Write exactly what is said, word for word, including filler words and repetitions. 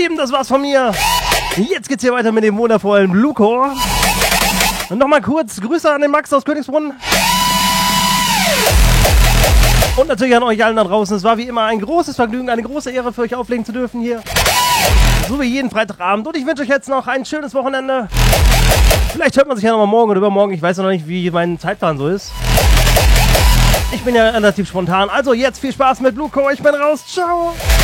Lieben, das war's von mir. Jetzt geht's hier weiter mit dem wundervollen Bluecore. Und nochmal kurz Grüße an den Max aus Königsbrunn. Und natürlich an euch allen da draußen. Es war wie immer ein großes Vergnügen, eine große Ehre für euch auflegen zu dürfen hier. So wie jeden Freitagabend. Und ich wünsche euch jetzt noch ein schönes Wochenende. Vielleicht hört man sich ja nochmal morgen oder übermorgen. Ich weiß noch nicht, wie mein Zeitplan so ist. Ich bin ja relativ spontan. Also jetzt viel Spaß mit Bluecore. Ich bin raus. Ciao.